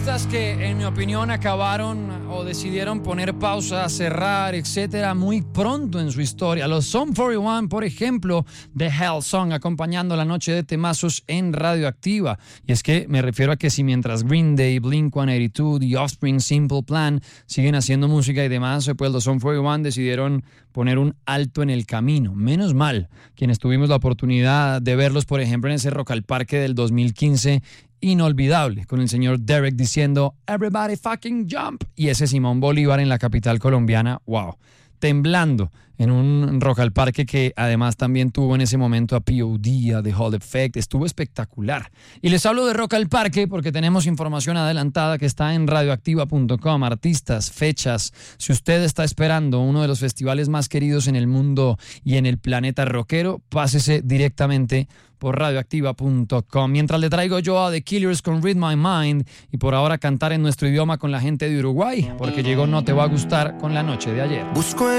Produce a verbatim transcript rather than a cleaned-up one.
Que en mi opinión acabaron o decidieron poner pausa, cerrar, etcétera, muy pronto en su historia. Los Sum cuarenta y uno, por ejemplo, The Hell Song, acompañando la noche de temazos en Radioactiva. Y es que me refiero a que si mientras Green Day, Blink ciento ochenta y dos, The Offspring, Simple Plan siguen haciendo música y demás, pues los Sum cuarenta y uno decidieron poner un alto en el camino. Menos mal, quienes tuvimos la oportunidad de verlos, por ejemplo, en ese Rock al Parque del dos mil quince, inolvidable, con el señor Derek diciendo "Everybody fucking jump", y ese Simón Bolívar en la capital colombiana, wow, temblando en un Rock al Parque que además también tuvo en ese momento a P O D, a The Hall Effect. Estuvo espectacular. Y les hablo de Rock al Parque porque tenemos información adelantada que está en radioactiva punto com, artistas, fechas. Si usted está esperando uno de los festivales más queridos en el mundo y en el planeta rockero, pásese directamente por radioactiva punto com. Mientras le traigo yo a The Killers con Read My Mind, y por ahora cantar en nuestro idioma con la gente de Uruguay, porque llegó No Te Va a Gustar con La Noche de Ayer. Busco